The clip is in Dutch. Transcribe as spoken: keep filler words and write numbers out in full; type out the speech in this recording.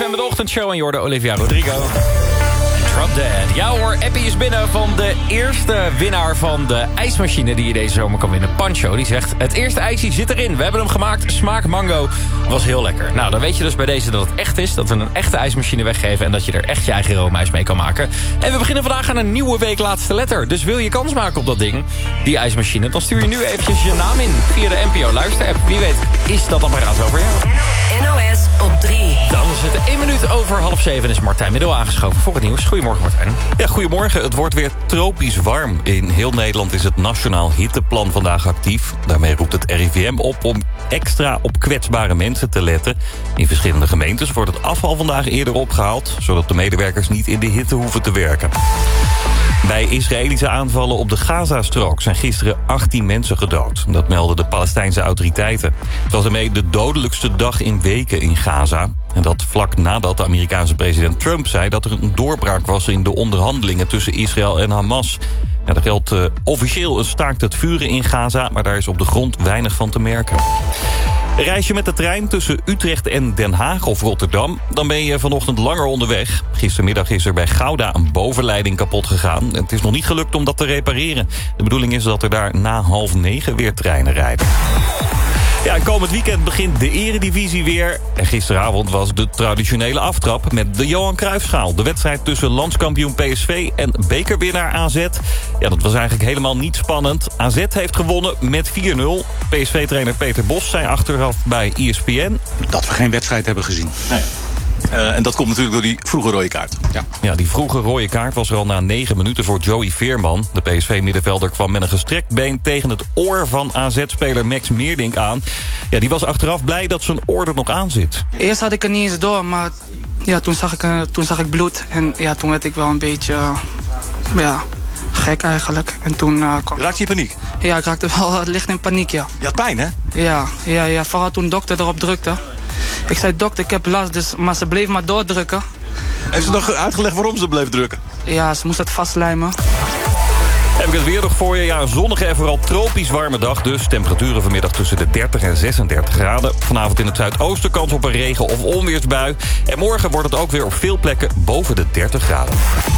M met de ochtendshow en Jordan Olivia Rodrigo. Drop Dead. Ja hoor, Appie is binnen van de eerste winnaar van de ijsmachine die je deze zomer kan winnen. Pancho, die zegt, het eerste ijsje zit erin. We hebben hem gemaakt, smaak mango. Was heel lekker. Nou, dan weet je dus bij deze dat het echt is. Dat we een echte ijsmachine weggeven en dat je er echt je eigen roomijs mee kan maken. En we beginnen vandaag aan een nieuwe week laatste letter. Dus wil je kans maken op dat ding, die ijsmachine, dan stuur je nu eventjes je naam in via de N P O luisterapp. Wie weet is dat apparaat over jou. N O S op drie. Dan is het één minuut over half zeven is Martijn Middel aangeschoven voor het nieuws. Goedemorgen Martijn. Ja, goedemorgen. Het wordt weer tropisch warm. In heel Nederland is het Nationaal Hitteplan vandaag actief. Daarmee roept het R I V M op om extra op kwetsbare mensen te letten. In verschillende gemeentes wordt het afval vandaag eerder opgehaald, zodat de medewerkers niet in de hitte hoeven te werken. Bij Israëlische aanvallen op de Gazastrook zijn gisteren achttien mensen gedood. Dat melden de Palestijnse autoriteiten. Het was ermee de dodelijkste dag in weken in Gaza. En dat vlak nadat de Amerikaanse president Trump zei dat er een doorbraak was in de onderhandelingen tussen Israël en Hamas. Ja, er geldt uh, officieel een staakt het vuren in Gaza, maar daar is op de grond weinig van te merken. Reis je met de trein tussen Utrecht en Den Haag of Rotterdam, dan ben je vanochtend langer onderweg. Gistermiddag is er bij Gouda een bovenleiding kapot gegaan. Het is nog niet gelukt om dat te repareren. De bedoeling is dat er daar na half negen weer treinen rijden. Ja, en komend weekend begint de Eredivisie weer. En gisteravond was de traditionele aftrap met de Johan Cruijffschaal. De wedstrijd tussen landskampioen P S V en bekerwinnaar A Z. Ja, dat was eigenlijk helemaal niet spannend. A Z heeft gewonnen met vier nul. P S V-trainer Peter Bos zei achteraf bij E S P N dat we geen wedstrijd hebben gezien. Nee. Uh, en dat komt natuurlijk door die vroege rode kaart. Ja. ja, die vroege rode kaart was er al na negen minuten voor Joey Veerman. De P S V-middenvelder kwam met een gestrekt been tegen het oor van A Z-speler Max Meerdink aan. Ja, die was achteraf blij dat zijn oor er nog aan zit. Eerst had ik er niet eens door, maar ja, toen, zag ik, uh, toen zag ik bloed. En ja, toen werd ik wel een beetje uh, ja, gek eigenlijk. En toen, uh, kwam... Raakte je paniek? Ja, ik raakte wel licht in paniek, ja. Je had pijn, hè? Ja, ja, ja, vooral toen de dokter erop drukte. Ik zei, dokter, ik heb last, dus, maar ze bleef maar doordrukken. Heeft ze nog uitgelegd waarom ze bleef drukken? Ja, ze moest het vastlijmen. Heb ik het weer nog voor je. Ja, een zonnige en vooral tropisch warme dag dus. Temperaturen vanmiddag tussen de dertig en zesendertig graden. Vanavond in het zuidoosten kans op een regen- of onweersbui. En morgen wordt het ook weer op veel plekken boven de dertig graden.